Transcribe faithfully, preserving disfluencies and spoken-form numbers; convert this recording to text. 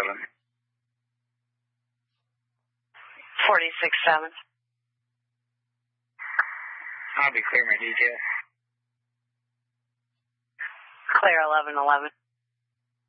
seven. forty-six seven. I'll be clear my detail. Clear eleven eleven.